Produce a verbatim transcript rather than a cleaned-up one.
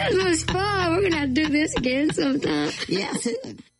This was fun. We're going to have to do this again sometime. Yeah, soon.